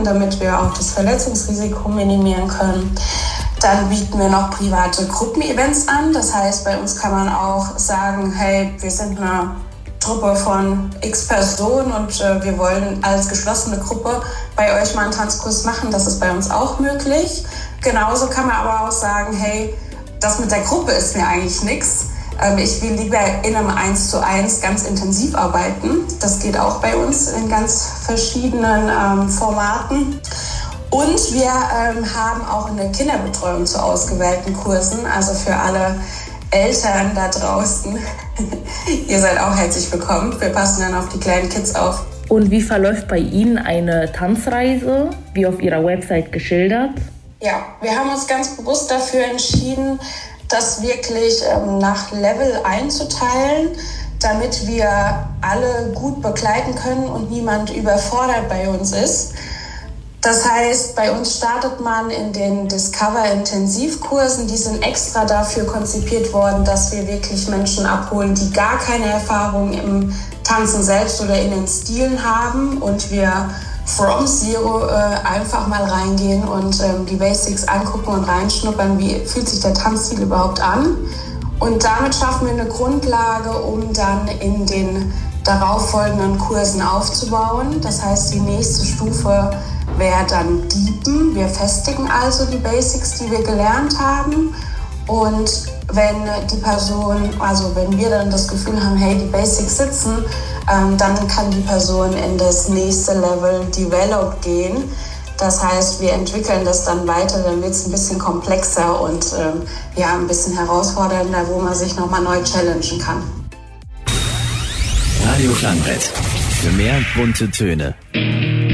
damit wir auch das Verletzungsrisiko minimieren können. Dann bieten wir noch private Gruppenevents an. Das heißt, bei uns kann man auch sagen, hey, wir sind eine Truppe von x Personen und wir wollen als geschlossene Gruppe bei euch mal einen Tanzkurs machen. Das ist bei uns auch möglich. Genauso kann man aber auch sagen, hey, das mit der Gruppe ist mir eigentlich nichts. Ich will lieber in einem 1:1 ganz intensiv arbeiten. Das geht auch bei uns in ganz verschiedenen Formaten. Und wir haben auch eine Kinderbetreuung zu ausgewählten Kursen, also für alle Eltern da draußen. Ihr seid auch herzlich willkommen. Wir passen dann auf die kleinen Kids auf. Und wie verläuft bei Ihnen eine Tanzreise, wie auf Ihrer Website geschildert? Ja, wir haben uns ganz bewusst dafür entschieden, das wirklich nach Level einzuteilen, damit wir alle gut begleiten können und niemand überfordert bei uns ist. Das heißt, bei uns startet man in den Discover-Intensivkursen. Die sind extra dafür konzipiert worden, dass wir wirklich Menschen abholen, die gar keine Erfahrung im Tanzen selbst oder in den Stilen haben. Und wir from zero einfach mal reingehen und die Basics angucken und reinschnuppern, wie fühlt sich der Tanzstil überhaupt an. Und damit schaffen wir eine Grundlage, um dann in den darauffolgenden Kursen aufzubauen. Das heißt, die nächste Stufe wäre dann Deepen. Wir festigen also die Basics, die wir gelernt haben. Und wenn die Person, also wenn wir dann das Gefühl haben, hey, die Basics sitzen, dann kann die Person in das nächste Level Develop gehen. Das heißt, wir entwickeln das dann weiter, dann wird es ein bisschen komplexer und ein bisschen herausfordernder, wo man sich nochmal neu challengen kann. Radio Klangbrett. Für mehr bunte Töne.